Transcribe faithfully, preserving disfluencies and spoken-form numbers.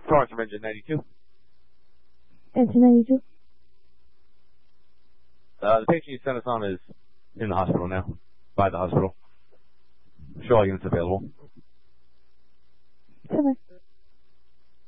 Torrance from Engine ninety-two. Engine ninety-two. Uh, the patient you sent us on is in the hospital now. By the hospital. Show all units available. Okay.